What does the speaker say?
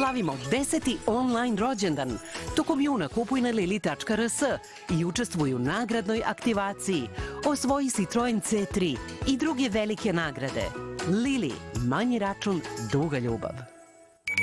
Slavimo 10. online rođendan. Tokom juna kupuj na lili.rs i učestvuj u nagradnoj aktivaciji. Osvoji Citroen C3 i druge velike nagrade. Lili, manji račun, duga ljubav.